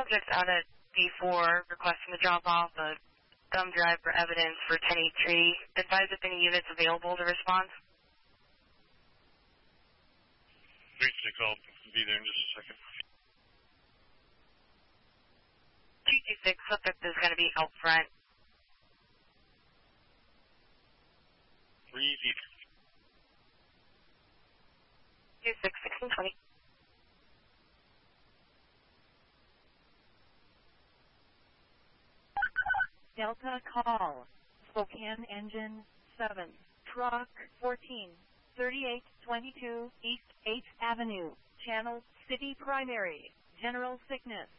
subject's out at B4 requesting the drop-off a thumb drive for evidence for 1083. Advise if any units available to respond. 36, I'll be there in just a second. 226, subject is going to be out front. 3 26, 1620. Delta call. Spokane Engine 7. Truck 14. 3822 East 8th Avenue. Channel City Primary. General Sickness.